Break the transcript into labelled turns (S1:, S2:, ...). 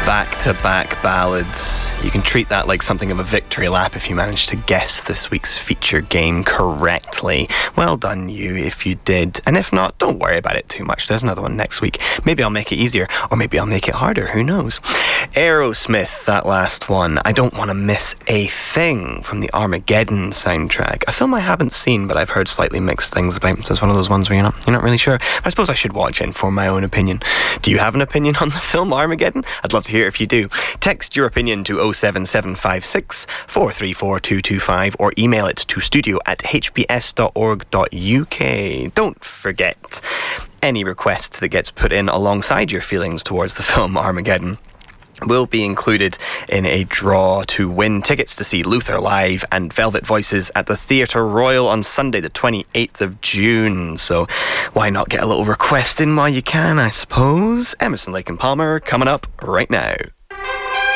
S1: back-to-back ballads. You can treat that like something of a victory lap if you manage to guess this week's feature game correctly. Well done you if you did. And if not, don't worry about it too much. There's another one next week. Maybe I'll make it easier, or maybe I'll make it harder. Who knows? Aerosmith, that last one. I Don't Want to Miss a Thing from the Armageddon soundtrack. A film I haven't seen, but I've heard slightly mixed things about. So it's one of those ones where you're not really sure. But I suppose I should watch it and form my own opinion. Do you have an opinion on the film Armageddon? I'd love to hear if you do. Text your opinion to 07756 434 225 or email it to studio@hbs.org.uk. Don't forget, any request that gets put in alongside your feelings towards the film Armageddon will be included in a draw to win tickets to see Luther live and Velvet Voices at the Theatre Royal on Sunday the 28th of June. So why not get a little request in while you can, I suppose? Emerson, Lake and Palmer coming up right now.